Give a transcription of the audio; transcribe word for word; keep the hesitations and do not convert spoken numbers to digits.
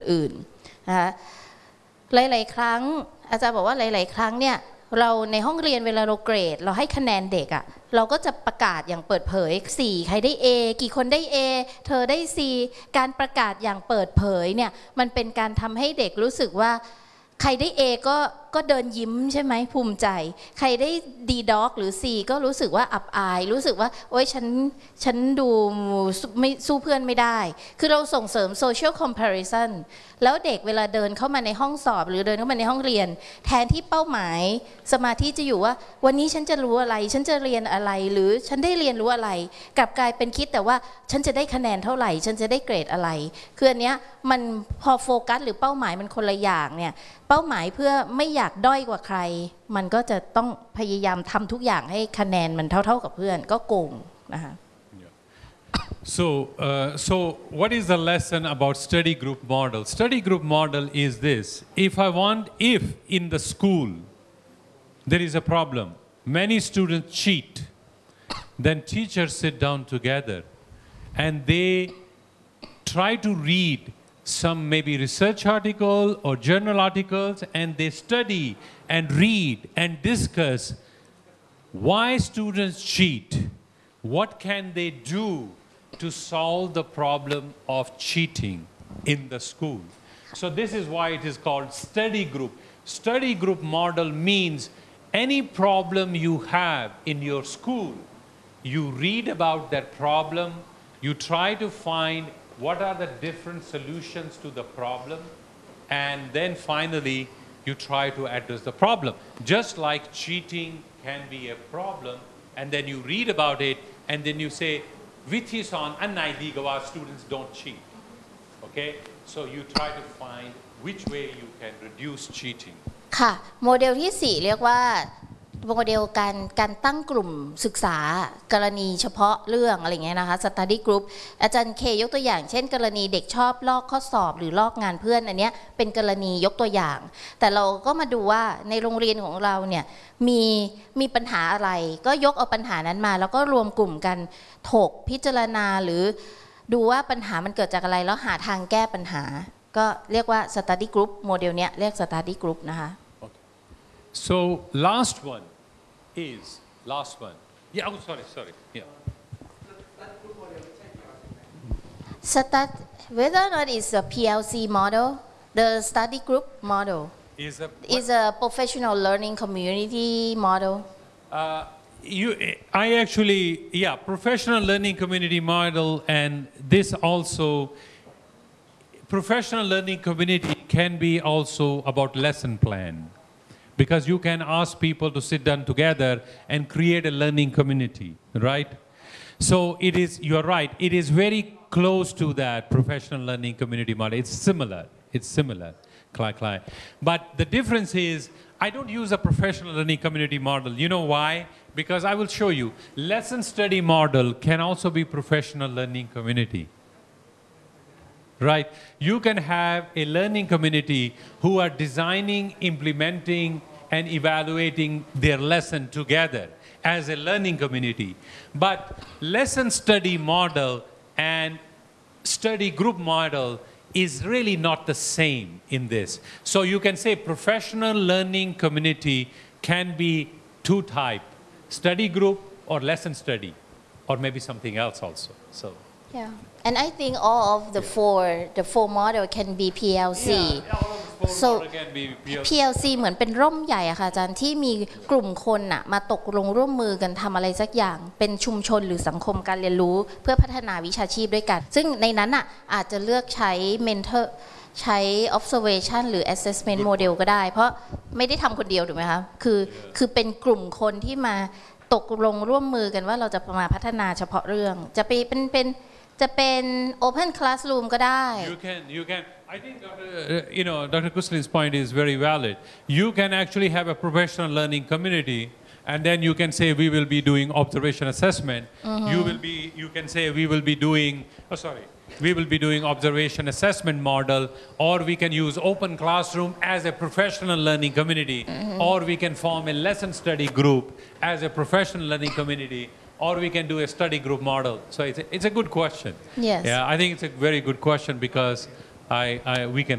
อื่นนะคะหลายๆครั้งอาจารย์บอกว่าหลายๆครั้งเนี่ยเราในห้องเรียนเวลาเราเกรดเราให้คะแนนเด็กอะเราก็จะประกาศอย่างเปิดเผยสี่ใครได้ A กี่คนได้ A เธอได้ C การประกาศอย่างเปิดเผยเนี่ยมันเป็นการทำให้เด็กรู้สึกว่าใครได้ A ก็ก็เดินยิ้มใช่ไหมภูมิใจใครได้ D Dog หรือ C ก็รู้สึกว่าอับอายรู้สึกว่าโอ๊ยฉันฉันดูไม่สู้เพื่อนไม่ได้คือเราส่งเสริม social comparison แล้วเด็กเวลาเดินเข้ามาในห้องสอบหรือเดินเข้ามาในห้องเรียนแทนที่เป้าหมายสมาธิจะอยู่ว่าวันนี้ฉันจะรู้อะไรฉันจะเรียนอะไรหรือฉันได้เรียนรู้อะไรกลับกลายเป็นคิดแต่ว่าฉันจะได้คะแนนเท่าไหร่ฉันจะได้เกรดอะไรคืออันเนี้ยมันพอโฟกัสหรือเป้าหมายมันคนละอย่างเนี่ยเป้าหมายเพื่อไม่อยากด้อยกว่าใครมันก็จะต้องพยายามทำทุกอย่างให้คะแนนมันเท่าๆกับเพื่อนก็โกงนะคะ So, uh, so what is the lesson about study group model? Study group model is this. If I want, if in the school there is a problem, many students cheat, then teachers sit down together and they try to read some maybe research article or journal articles and they study and read and discuss why students cheat, what can they do to solve the problem of cheating in the school. So this is why it is called study group. Study group model means any problem you have in your school, you read about that problem, you try to find what are the different solutions to the problem, and then finally you try to address the problem. Just like cheating can be a problem, and then you read about it, and then you say,วิธีสอนอันไหนดีกว่า students don't cheat. Okay, so you try to find which way you can reduce cheating. ค่ะโมเดลที่สี่เรียกว่าโมเดลการการตั้งกลุ่มศึกษากรณีเฉพาะเรื่องอะไรเงี้ยนะคะ study group อาจารย์เคยกตัวอย่างเช่นกรณีเด็กชอบลอกข้อสอบหรือลอกงานเพื่อนอันเนี้ยเป็นกรณียกตัวอย่างแต่เราก็มาดูว่าในโรงเรียนของเราเนี่ยมีมีปัญหาอะไรก็ยกเอาปัญหานั้นมาแล้วก็รวมกลุ่มกันถกพิจารณาหรือดูว่าปัญหามันเกิดจากอะไรแล้วหาทางแก้ปัญหาก็เรียกว่า study group โมเดลเนี้ยเรียก study group นะคะ So last one is last one. Yeah, oh, sorry, sorry. Yeah. Stat whether or not it's a P L C model, the study group model Is a is a professional learning community model. Uh, you, I actually, yeah, professional learning community model, and this also, professional learning community can be also about lesson plan. Because you can ask people to sit down together and create a learning community, right? So it is, you're right, it is very close to that professional learning community model. It's similar, it's similar, but the difference is, I don't use a professional learning community model. You know why? Because I will show you, lesson study model can also be professional learning community. Right? You can have a learning community who are designing, implementing, and evaluating their lesson together as a learning community. But lesson study model and study group model is really not the same in this. So you can say professional learning community can be two types, study group or lesson study, or maybe something else also. So. Yeah, and I think all of the four, the four model can be P L C. Yeah, all of the four so model can be P L C. P L C เหมือนเป็นร่มใหญ่อะค่ะอาจารย์ที่มีกลุ่มคนอะมาตกลงร่วมมือกันทำอะไรสักอย่างเป็นชุมชนหรือสังคมการเรียนรู้เพื่อพัฒนาวิชาชีพด้วยกันซึ่งในนั้นอะอาจจะเลือกใช้ mentor ใช้ observation หรือ assessment model ก็ได้เพราะไม่ได้ทำคนเดียวถูกไหมคะคือคือเป็นกลุ่มคนที่มาตกลงร่วมมือกันว่าเราจะมาพัฒนาเฉพาะเรื่องจะไปเป็นเป็นจะเป็น open classroom ก็ได้ You can, you can. I think, Doctor Uh, you know, Doctor Kuslin's point is very valid. You can actually have a professional learning community, and then you can say we will be doing observation assessment. Mm-hmm. You will be, you can say we will be doing. Oh, sorry. We will be doing observation assessment model, or we can use open classroom as a professional learning community, mm-hmm. or we can form a lesson study group as a professional learning community. Or we can do a study group model. So it's a, it's a good question. Yes. Yeah, I think it's a very good question because I, I we can